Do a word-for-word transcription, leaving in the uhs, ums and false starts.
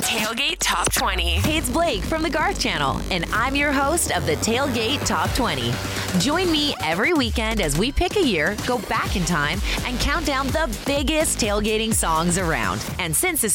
Tailgate Top twenty. Hey, it's Blake from the Garth Channel, and I'm your host of the Tailgate Top twenty. Join me every weekend as we pick a year, go back in time, and count down the biggest tailgating songs around. And since this